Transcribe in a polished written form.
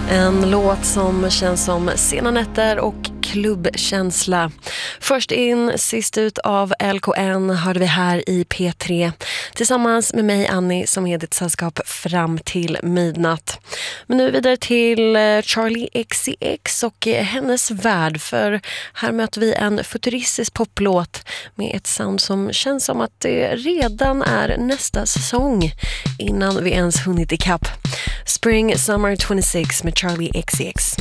En låt som känns som sena nätter och klubbkänsla. Först in, sist ut av LKN hörde vi här i P3. Tillsammans med mig, Annie, som är ditt sällskap fram till midnatt. Men nu vidare till Charli XCX och hennes värld. För här möter vi en futuristisk poplåt med ett sound som känns som att det redan är nästa säsong innan vi ens hunnit ikapp. Spring Summer 26 med Charli XCX.